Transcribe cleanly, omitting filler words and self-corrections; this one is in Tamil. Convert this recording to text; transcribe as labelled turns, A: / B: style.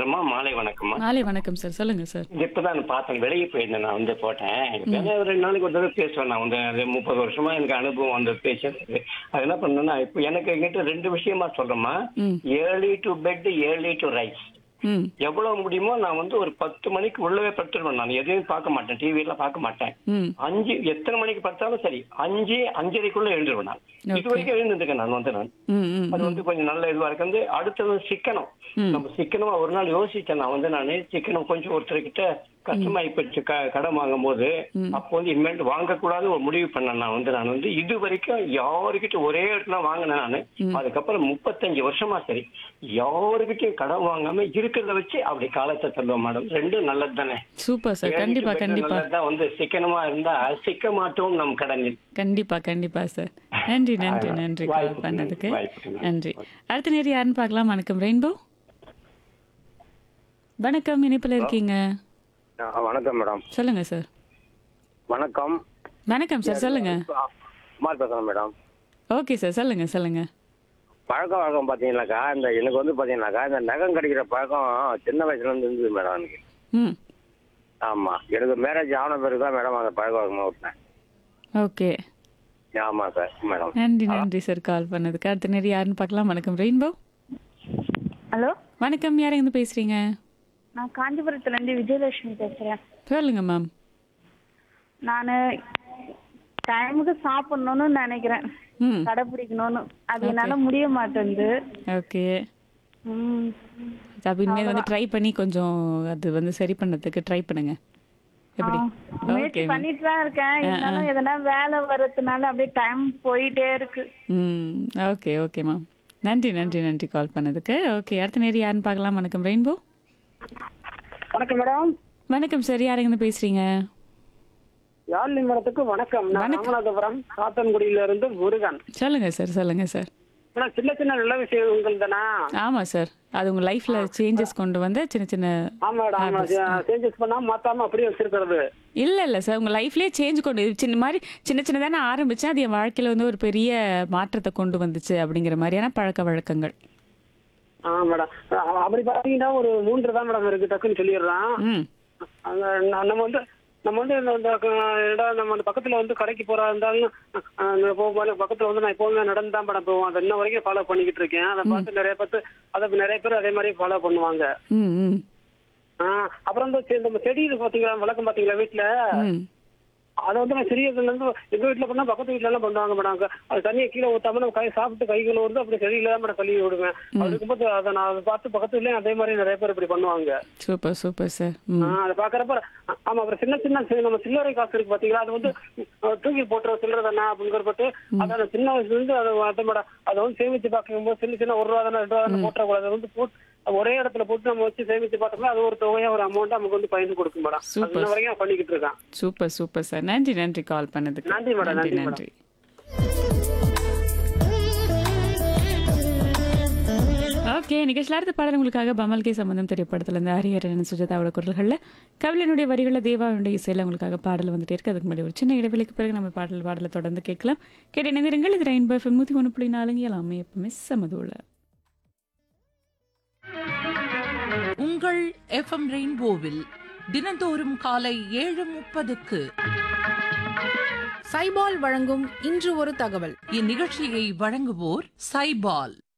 A: வணக்கம்மா, மாலை வணக்கம்மா.
B: மாலை வணக்கம் சார். சொல்லுங்க சார்.
A: இப்பதான் நான் பார்த்தேன், வெளியே போயிருந்தேன், நான் வந்து போட்டேன். எனக்கு ஒரு 2 நாளைக்கு ஒரு தடவை பேசுவேன். நான் வந்து அது 30 வருஷமா எனக்கு அனுபவம் வந்து பேசுறது. அது என்ன பண்ணேன்னா, இப்போ எனக்கு என்கிட்ட 2 விஷயமா சொல்றேம்மா.
B: ம்.
A: Early to bed, early to rice.
B: ம்.
A: எவ்வளவு முடியுமோ நான் வந்து ஒரு 10 மணிக்கு உள்ளவே படுத்துருவேன். நான் எதையும் பார்க்க மாட்டேன், டிவி எல்லாம் பார்க்க மாட்டேன்.
B: ம்.
A: 5 எத்தனை மணிக்கு படுத்தாலும் சரி, 5 5:30க்குள்ள எழுந்துருவேன் நான். இது
B: Okay.
A: வரைக்கும் எழுந்திருக்கேன் நான்.
B: ம். ம்.
A: அது வந்து கொஞ்சம் நல்ல இதுவா இருக்கு. அடுத்தது சிக்கனம்.
B: ம்.
A: நம்ம சிக்கனமா ஒரு நாள் யோசிச்சேன். நானே சிக்கனம் கொஞ்சம் ஒருத்தர்கிட்ட கஷ்டமாயி போச்சு கடன் வாங்கும் போது. அப்போ வந்து இனிமேல் வாங்கக்கூடாது ஒரு முடிவு பண்ணேன். நான் வந்து இது வரைக்கும் யாருக்கிட்ட ஒரே இடத்துல வாங்கினேன் நானு. அதுக்கப்புறம் 35 வருஷமா சரி யாருக்கிட்டையும் கடன் வாங்காம இருக்கிறத வச்சு அப்படி காலத்தை தள்ளுவோம் மேடம். ரெண்டும் நல்லது தானே.
B: Super sir. கண்டிப்பா கண்டிப்பா
A: நல்லதுதான். வந்து சிக்கனமா இருந்தா சிக்க மாட்டோம் நம் கடனில்.
B: கண்டிப்பா கண்டிப்பா சார். நன்றி நன்றி நன்றி கால்
A: வாய்ப்புக்கு
B: பண்ணதுக்கு
A: வாய்ப்புக்கு
B: நன்றி. அடுத்த நேரம் யாருன்னு பார்க்கலாம். வணக்கம் ரெயின்போ. வணக்கம், இணைப்பில் இருக்கீங்க.
C: வணக்கம் மேடம்.
B: சொல்லுங்க சார்.
C: வணக்கம்.
B: வணக்கம் சார். சொல்லுங்க.
C: குமார் பேசுறேன் மேடம்.
B: Okay sir. சொல்லுங்க சொல்லுங்க.
C: பழக்க வழக்கம் பார்த்தீங்கன்னாக்கா எனக்கு வந்து பார்த்தீங்கன்னாக்கா இந்த நகம் கடிக்கிற பழக்கம் சின்ன வயசுல இருந்து இருந்தது மேடம் எனக்கு.
B: ம்.
C: ஆமாம், எனக்கு மேரேஜ் ஆன பிறகு தான் மேடம் அந்த பழக்க வழக்கமாக விட்டேன்.
B: ஓகே.
C: ஆமாம் சார் மேடம்.
B: நன்றி நன்றி சார் கால் பண்ணதுக்கு. அடுத்த நேரம் யாருன்னு பார்க்கலாம். வணக்கம் ரெயின்போ.
D: ஹலோ,
B: வணக்கம், யார் எங்க பேசுறீங்க?
D: நான் காஞ்சிபுரத்துல இருந்து விஜயலட்சுமி பேசுறேன்.
B: சொல்லுங்க மேம்.
D: நான் டைமுக்கு சாப்பிடணும்னு நினைக்கிறேன்,
B: ம்.
D: கடைப்பிடிக்கணும்னு. அது என்னால முடிய மாட்டேங்குது.
B: ஓகே.
D: ம்.
B: அப்ப இனிமேல் வந்து ட்ரை பண்ணி கொஞ்சம் அது வந்து சரி பண்ணதுக்கு ட்ரை பண்ணுங்க. எப்படி?
D: முயற்சி
B: ஓகே.
D: பண்ணிட்டு தான் இருக்கேன். இருந்தாலும் எதனா வேலை வர்றதுனால அப்படியே டைம் போயிட்டே இருக்கு.
B: ம். Okay okay ma'am. நன்றி நன்றி நன்றி கால் பண்ணதுக்கு. ஓகே, அடுத்த நேரம் யாருன்னு பார்க்கலாம். வணக்கம் ரெயின்போ.
E: வணக்கம் மேடம்.
B: வணக்கம் சார், யார் எங்க பேசுறீங்க?
E: யாழ்னி மேடத்துக்கு வணக்கம். நான் ராமநாதபுரம் சாத்தன்குடியில இருந்து முருகன்.
B: சொல்லுங்க சார். சொல்லுங்க சார்.
E: மேடம், சின்ன சின்ன நல்ல விஷயங்கள் தானா?
B: ஆமா சார், அது உங்க லைஃப்ல சேஞ்சஸ் கொண்டு வந்த சின்ன சின்ன.
E: ஆமா மேடம், சேஞ்சஸ் பண்ணாம மாத்தாம அப்படியே வச்சிருக்கிறது.
B: இல்ல சார், உங்க லைஃப்லயே சேஞ்ச் கொண்டு சின்ன மாதிரி சின்ன சின்னதான ஆரம்பிச்சேன், அது என் வாழ்க்கையில வந்து ஒரு பெரிய மாற்றத்தை கொண்டு வந்துச்சு அப்படிங்கிற மாதிரியான பழக்க வழக்கங்கள்.
E: மேடம், அப்படி பாத்தீங்கன்னா ஒரு 3 தான் மேடம் இருக்கு, டக்குன்னு சொல்லிடுறான்.
B: ம்.
E: நம்ம வந்து நம்ம அந்த பக்கத்துல வந்து கடைக்கு போறா இருந்தாலும் போகும்போது பக்கத்துல வந்து நான் எப்பவுமே நடந்து தான் மேடம் போவோம். அதை இன்ன வரைக்கும் ஃபாலோ பண்ணிக்கிட்டு இருக்கேன். அதை பார்த்து நிறைய பேர் அதே மாதிரி ஃபாலோ பண்ணுவாங்க.
B: ம். ம்.
E: அப்புறம் இந்த செடி பாத்தீங்களா, வழக்கம் பாத்தீங்களா வீட்டுல,
B: ம்.
E: அதை வந்து நான் சிறியதுல இருந்து எங்க வீட்டுல பண்ணா பக்கத்து வீட்டுல எல்லாம் பண்ணுவாங்க மேடம். அது தண்ணியை கீழே ஊத்தாம நம்ம சாப்பிட்டு கைகள் வருது, அப்படி செடியில தான் மேடம் கழுவி விடுவேன். அதுக்கும்போது அதை நான் பார்த்து பக்கத்து வீட்லயும் அதே மாதிரி நிறைய பேர் இப்படி பண்ணுவாங்க.
B: Super super sir.
E: அதை பாக்குறப்ப ஆமா. அப்புறம் சின்ன நம்ம சில்லறை காசு இருக்கு பாத்தீங்களா, அது வந்து தூக்கி போட்டுற சில்லறை தானே அப்படிங்கிறப்பட்டு அதை சின்ன வயசுல இருந்து அதை மேடம் அதை வந்து சேமிச்சு பார்க்கும்போது சின்ன 1 ரூபா தானே 2 ரூபா தானே போட்டக்கூடாது. அதை வந்து ஒரே இடத்துல போட்டு நம்ம வச்சு சேமிச்சு பார்த்தோம்னா அது ஒரு தொகையா ஒரு அமௌண்ட் நமக்கு வந்து பயந்து கொடுக்கும் மேடம். இன்ன வரைக்கும் பண்ணிக்கிட்டு இருக்கான்.
B: Super super sir. நன்றி நன்றி கால் பண்ணதுக்கு.
E: நன்றி மேடம்.
B: நன்றி
E: நன்றி
B: நன்றி. ஓகே, நிகழ்ச்சியில் அடுத்த பாடல் உங்களுக்காக பமல் கே சம்பந்தம் திரைப்படத்துல இருந்து ஹரிஹரன் சுஜாதாவோட குரல்கள்ல கவிழனுடைய வரிகளில் தேவாவுடைய இசையில உங்களுக்காக பாடல் வந்துட்டே இருக்கு. அதுக்கு முன்னாடி ஒரு சின்ன இடைவெளிக்கு பிறகு நம்ம பாடலை தொடர்ந்து கேட்கலாம். கேட்டு இணைந்திருங்கள். இது ரெயின்போ எஃப்எம் 101.4 எல்லாமே எப்பவுமே சமதோல.
F: உங்கள் எஃப்எம் ரெயின்போவில் தினந்தோறும் காலை 7:30க்கு
G: சைபால் வழங்கும் இன்று ஒரு தகவல்.
F: இந்நிகழ்ச்சியை வழங்குவோர் சைபால்.